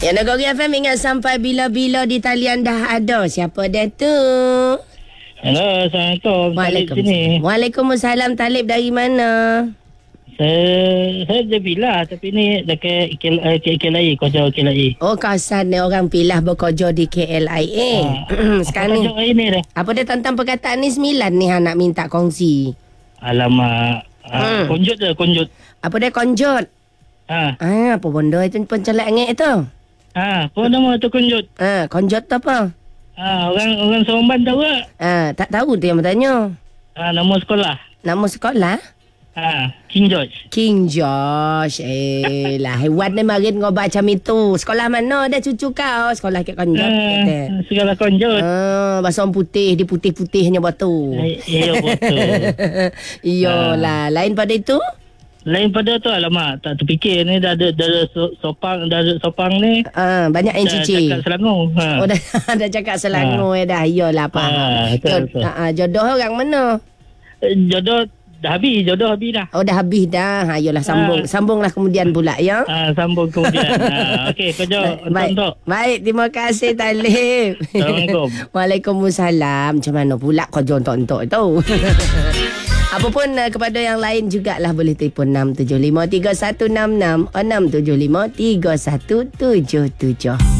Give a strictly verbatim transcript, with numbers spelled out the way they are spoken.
Ya, Negeri F M ingat sampai bila-bila di talian dah ada. Siapa dia tu? Hello, Assalamualaikum. Talib sini. Waalaikumsalam. Talib dari mana? Saya, saya je Pilah tapi ni dekat K L I, Kojau K L I. Oh, kawasan ni orang Pilah berkojo di K L I A. Ha. Sekarang ni, ini dah? apa dia tentang perkataan ni sembilan ni Han nak minta kongsi. Alamak. Ha, Hmm. konjut je, konjut. Apa dia konjut? Ha. Ah, apa benda itu pencelak ngek tu? Ha, apa nama tu konjut? Ah, konjut tu apa? Ha, orang orang Seremban tahu tak? Ah, tak tahu tu yang bertanya. Ha, nama sekolah. Nama sekolah? Ha, King George. King George. Eh lah, hewan ni marin ngobat macam itu. Sekolah mana dah cucu kau? Sekolah kat konjut. Ha, sekolah konjut. Ah, bahasa orang putih, di putih-putihnya batu. Ya, betul. Iyalah, lain pada itu? Lain pada tu, alamak, tak terfikir ni dah ada, dah ada so- sopang, dah ada sopang ni. Ah, banyak yang Dah cici. cakap Selangor. Ha. Oh, dah, dah cakap Selangor ha. Dah. Iyalah, faham. Ah, betul, Jod- betul. ah, jodoh orang mana? Eh, Jodoh dah habis, jodoh habis dah. Oh, dah habis dah. Ha, iyalah, sambung. Ah. Sambunglah kemudian pula, ya. Ah, sambung kemudian. ah, Okey, kerja Baik, untuk. baik, terima kasih Talib. Assalamualaikum. Waalaikumsalam. Macam mana pula kau jontok-ontok tu? Apapun uh, kepada yang lain jugalah boleh telefon enam tujuh lima tiga satu enam enam enam tujuh lima tiga satu tujuh tujuh.